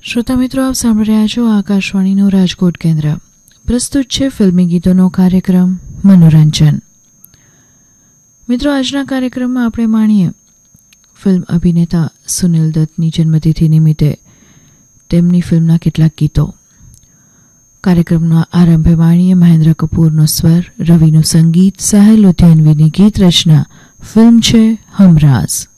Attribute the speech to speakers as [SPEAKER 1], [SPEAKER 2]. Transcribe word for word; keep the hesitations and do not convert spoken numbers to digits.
[SPEAKER 1] શ્રોતા મિત્રો, આપ સાંભળી રહ્યા છો આકાશવાણીનું રાજકોટ કેન્દ્ર. પ્રસ્તુત છે ફિલ્મી ગીતોનો કાર્યક્રમ મનોરંજન. મિત્રો, આજના કાર્યક્રમમાં આપણે માણીએ ફિલ્મ અભિનેતા સુનિલ દત્તની જન્મતિથિ નિમિત્તે તેમની ફિલ્મના કેટલાક ગીતો. કાર્યક્રમના આરંભે માણીએ મહેન્દ્ર કપૂરનો સ્વર, રવિનું સંગીત, સાહેલ લુધિયાનવીની ગીત રચના. ફિલ્મ છે હમરાઝ.